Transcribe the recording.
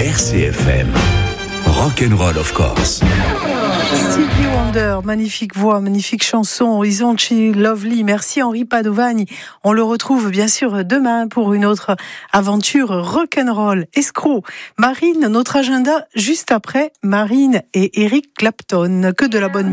RCFM. Rock'n'roll, of course. Stevie Wonder, magnifique voix, magnifique chanson, Isn't Lovely. Merci Henri Padovani. On le retrouve bien sûr demain pour une autre aventure rock'n'roll. Escroc, Marine, notre agenda juste après Marine et Eric Clapton. Que de la bonne musique.